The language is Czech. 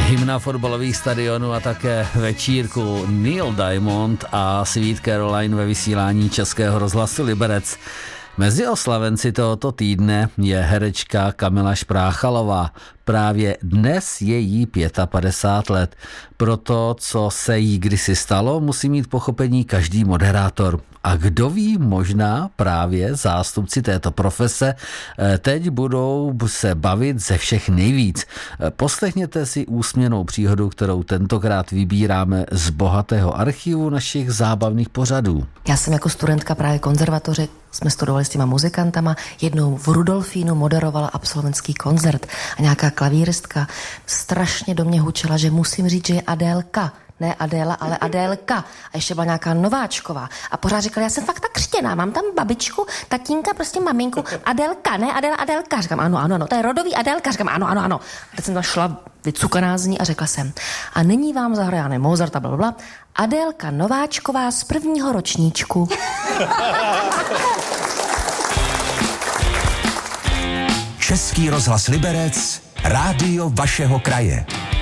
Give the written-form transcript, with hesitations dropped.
Hymna fotbalových stadionů a také večírku Neil Diamond a Sweet Caroline ve vysílání Českého rozhlasu Liberec. Mezi oslavenci tohoto týdne je herečka Kamila Špráchalová. Právě dnes je jí 55 let. Pro to, co se jí kdysi stalo, musí mít pochopení každý moderátor. A kdo ví, možná právě zástupci této profese teď budou se bavit ze všech nejvíc. Poslechněte si úsměvnou příhodu, kterou tentokrát vybíráme z bohatého archivu našich zábavných pořadů. Já jsem jako studentka právě konzervatoře, jsme studovali s těma muzikantama, jednou v Rudolfínu moderovala absolventský koncert a nějaká klavíristka strašně do mě hučela, že musím říct, že je Adélka. Ne Adéla, ale Adélka. A ještě byla nějaká nováčková. A pořád říkala, já jsem fakt tak křtěná, mám tam babičku, tatínka, prostě maminku. Adélka, ne Adéla, Adélka. Říkám, ano, to je rodový Adélka. Říkám, ano. A teď jsem tam šla vycukaná z ní a řekla jsem, a nyní vám zahrajáme Mozarta, blablabla, Adélka nováčková z prvního ročníčku. Český rozhlas Liberec, rádio vašeho kraje.